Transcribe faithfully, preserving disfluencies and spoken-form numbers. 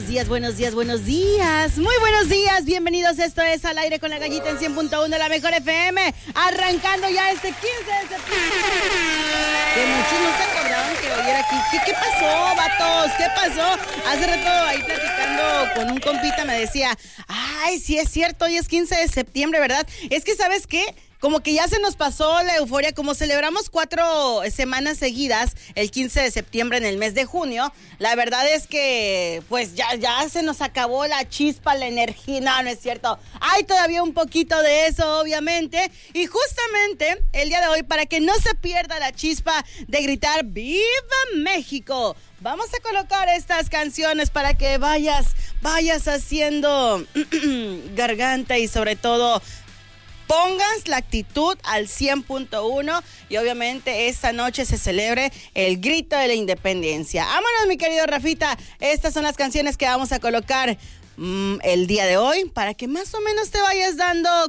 días, buenos días, buenos días. Muy buenos días, bienvenidos. Esto es Al Aire con la Gallita en cien punto uno, la mejor F M. Arrancando ya este quince de septiembre. Que muchos no se acordaban que hoy era aquí. ¿Qué, qué pasó, vatos? ¿Qué pasó? Hace rato ahí platicando con un compita me decía, ay, sí es cierto, hoy es quince de septiembre, ¿verdad? Es que, ¿sabes qué? Como que ya se nos pasó la euforia, como celebramos cuatro semanas seguidas, el quince de septiembre en el mes de junio, la verdad es que pues ya, ya se nos acabó la chispa, la energía, no, no es cierto, hay todavía un poquito de eso, obviamente, y justamente el día de hoy, para que no se pierda la chispa de gritar ¡Viva México!, vamos a colocar estas canciones para que vayas, vayas haciendo garganta y sobre todo pongas la actitud al cien punto uno y obviamente esta noche se celebre el grito de la independencia. Vámonos, mi querido Rafita. Estas son las canciones que vamos a colocar mmm, el día de hoy para que más o menos te vayas dando